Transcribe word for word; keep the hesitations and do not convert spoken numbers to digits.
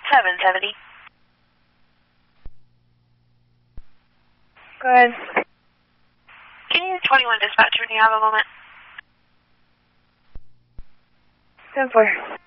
seven seventy. Go ahead. Can you twenty-one dispatcher when you have a moment? ten four.